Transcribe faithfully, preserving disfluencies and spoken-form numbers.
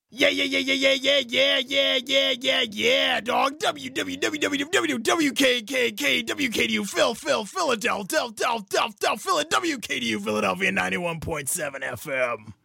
Yeah, yeah, yeah, yeah, yeah, yeah, yeah, yeah, yeah, yeah, yeah, dog. W W W W W W K K K W K D U Phil Phil Philadelphia Del Del Del Del Phil W K D U Philadelphia ninety-one point seven F M.